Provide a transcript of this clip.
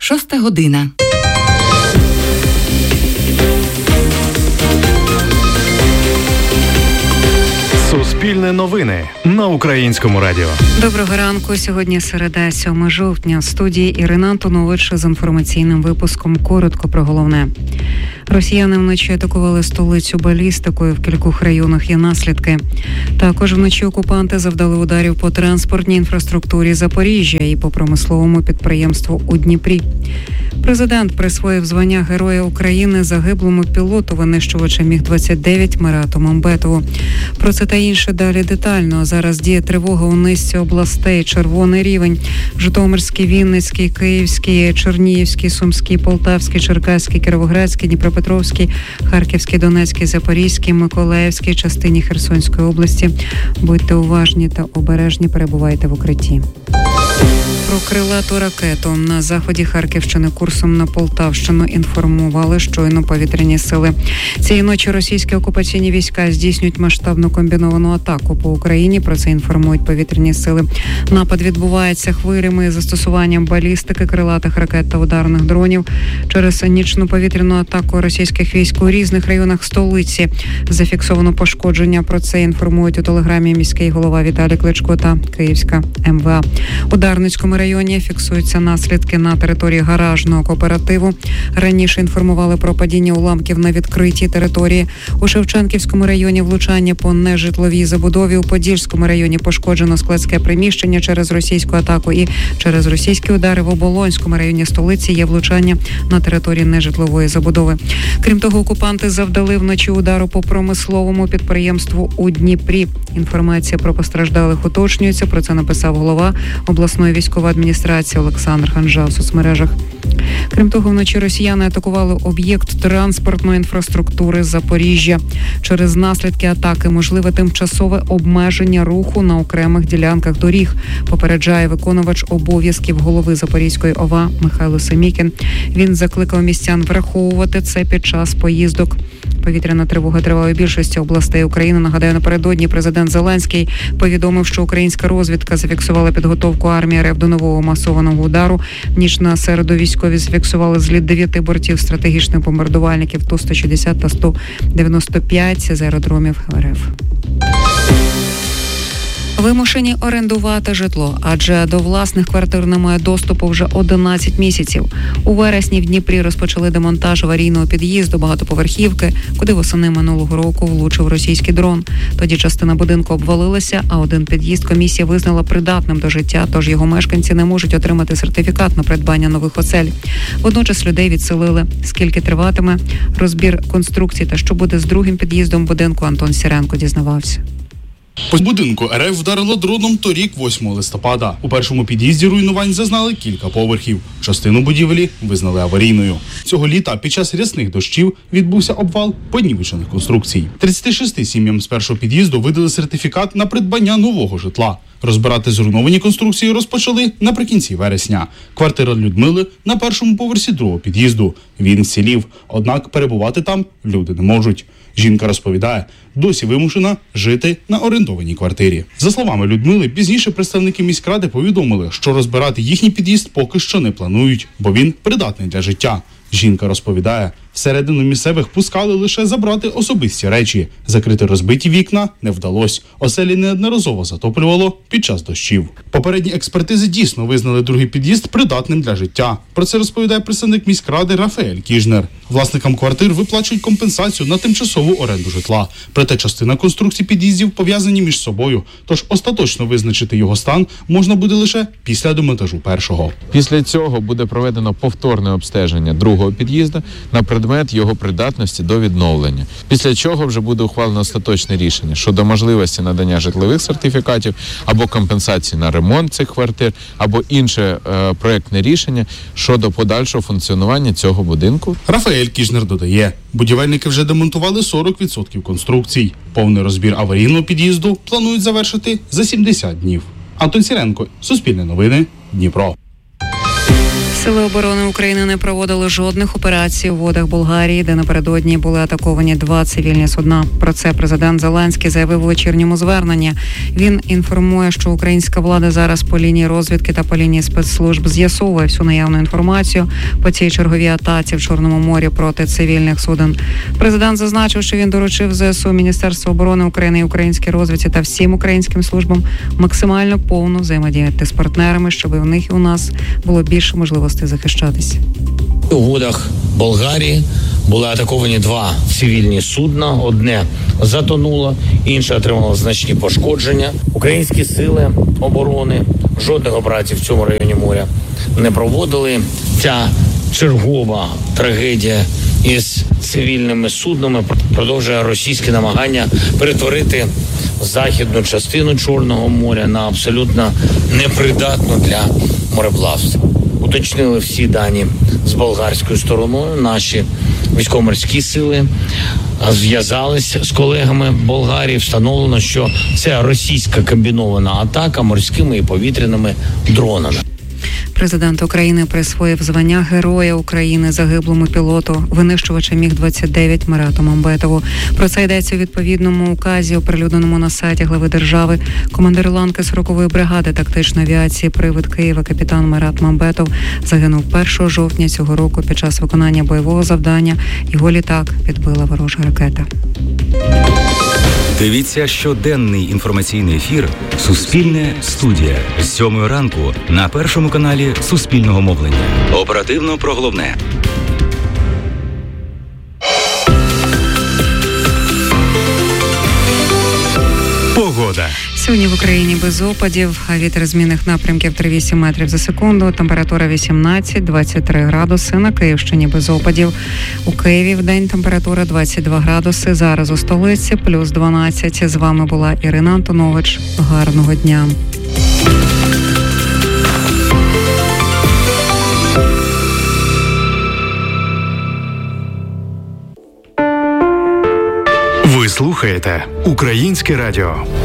6 година. Суспільне новини на Українському радіо. Доброго ранку. Сьогодні середа, 7 жовтня. В студії Ірина Антонович з інформаційним випуском. Коротко про головне. Росіяни вночі атакували столицю балістикою. В кількох районах є наслідки. Також вночі окупанти завдали ударів по транспортній інфраструктурі Запоріжжя і по промисловому підприємству у Дніпрі. Президент присвоїв звання Героя України загиблому пілоту винищувача Міг-29 Мирату Мамбетову. Про це та інше далі детально. Зараз діє тривога у низці областей. Червоний рівень. Житомирський, Вінницький, Київський, Чернігівський, Сумський, Полтавський, Черкаський, Кіровоградський, Дніпропетровський, Харківський, Донецький, Запорізький, Миколаївський, частині Херсонської області. Будьте уважні та обережні, перебувайте в укритті. Про крилату ракету на заході Харківщини курсом на Полтавщину інформували щойно повітряні сили. Цієї ночі російські окупаційні війська здійснюють масштабну комбіновану атаку по Україні. Про це інформують повітряні сили. Напад відбувається хвилями з застосуванням балістики, крилатих ракет та ударних дронів. Через нічну повітряну атаку російських військ у різних районах столиці зафіксовано пошкодження. Про це інформують у телеграмі міський голова Віталій Кличко та Київська МВА. У Дарницькому районі фіксуються наслідки на території гаражного кооперативу. Раніше інформували про падіння уламків на відкритій території. У Шевченківському районі влучання по нежитловій забудові. У Подільському районі пошкоджено складське приміщення через російську атаку і через російські удари. В Оболонському районі столиці є влучання на території нежитлової забудови. Крім того, окупанти завдали вночі удару по промисловому підприємству у Дніпрі. Інформація про постраждалих уточнюється. Про це написав голова обласної військової адміністрації Олександр Ханжа у соцмережах. Крім того, вночі росіяни атакували об'єкт транспортної інфраструктури Запоріжжя. Через наслідки атаки можливе тимчасове обмеження руху на окремих ділянках доріг, попереджає виконувач обов'язків голови Запорізької ОВА Михайло Семікін. Він закликав містян враховувати це під час поїздок. Повітряна тривога триває у більшості областей України. Нагадаю, напередодні президент Зеленський повідомив, що українська розвідка зафіксувала підготовку армії РФ до нового масованого удару. В ніч на середу військові зафіксували зліт 9 бортів стратегічних бомбардувальників Ту-160 та Ту-95 з аеродромів РФ. Вимушені орендувати житло, адже до власних квартир немає доступу вже 11 місяців. У вересні в Дніпрі розпочали демонтаж аварійного під'їзду багатоповерхівки, куди восени минулого року влучив російський дрон. Тоді частина будинку обвалилася, а один під'їзд комісія визнала придатним до життя, тож його мешканці не можуть отримати сертифікат на придбання нових осель. Водночас людей відселили. Скільки триватиме розбір конструкцій та що буде з другим під'їздом будинку, Антон Сіренко дізнавався. По будинку РФ вдарило дроном торік 8 листопада. У першому під'їзді руйнувань зазнали кілька поверхів. Частину будівлі визнали аварійною. Цього літа під час рясних дощів відбувся обвал понівечених конструкцій. 36 сім'ям з першого під'їзду видали сертифікат на придбання нового житла. Розбирати зруйновані конструкції розпочали наприкінці вересня. Квартира Людмили на першому поверсі другого під'їзду. Він вцілів, однак перебувати там люди не можуть. Жінка розповідає, досі вимушена жити на орендованій квартирі. За словами Людмили, пізніше представники міськради повідомили, що розбирати їхній під'їзд поки що не планують, бо він придатний для життя. Жінка розповідає, всередину місцевих пускали лише забрати особисті речі. Закрити розбиті вікна не вдалося. Оселі неодноразово затоплювало під час дощів. Попередні експертизи дійсно визнали другий під'їзд придатним для життя. Про це розповідає представник міськради Рафаель Кіжнер. Власникам квартир виплачують компенсацію на тимчасову оренду житла. Проте частина конструкцій під'їздів пов'язані між собою. Тож остаточно визначити його стан можна буде лише після демонтажу першого. Після цього буде проведено повторне обстеження другого під'їзду на предмет його придатності до відновлення. Після чого вже буде ухвалено остаточне рішення щодо можливості надання житлових сертифікатів або компенсації на ремонт цих квартир, або інше проєктне рішення щодо подальшого функціонування цього будинку. Рафаель Кіжнер додає, будівельники вже демонтували 40% конструкцій. Повний розбір аварійного під'їзду планують завершити за 70 днів. Антон Сіренко, Суспільне новини, Дніпро. Сили оборони України не проводили жодних операцій у водах Болгарії, де напередодні були атаковані 2 цивільні судна. Про це президент Зеленський заявив у вечірньому зверненні. Він інформує, що українська влада зараз по лінії розвідки та по лінії спецслужб з'ясовує всю наявну інформацію по цій черговій атаці в Чорному морі проти цивільних суден. Президент зазначив, що він доручив ЗСУ, Міністерству оборони України і українській розвідці та всім українським службам максимально повно взаємодіяти з партнерами, щоб у них і у нас було більше можливостей захищатися. У водах Болгарії були атаковані 2 цивільні судна. Одне затонуло, інше отримало значні пошкодження. Українські сили оборони жодних операцій в цьому районі моря не проводили. Ця чергова трагедія із цивільними суднами продовжує російське намагання перетворити західну частину Чорного моря на абсолютно непридатну для мореплавства. Уточнили всі дані з болгарською стороною. Наші військово-морські сили зв'язались з колегами Болгарії. Встановлено, що це російська комбінована атака морськими і повітряними дронами. Президент України присвоїв звання Героя України загиблому пілоту винищувача Міг-29 Марату Мамбетову. Про це йдеться у відповідному указі, оприлюдненому на сайті глави держави. Командир ланки 40-ї бригади тактичної авіації «Привид Києва» капітан Марат Мамбетов загинув 1 жовтня цього року під час виконання бойового завдання. Його літак підбила ворожа ракета. Дивіться щоденний інформаційний ефір «Суспільне студія» з 7 ранку на Першому каналі Суспільного мовлення. Оперативно про головне. Погода. Сьогодні в Україні без опадів, а вітер змінних напрямків 3-8 метрів за секунду, температура 18-23 градуси, на Київщині без опадів. У Києві вдень температура 22 градуси, зараз у столиці плюс 12. З вами була Ірина Антонович. Гарного дня. Ви слухаєте Українське радіо.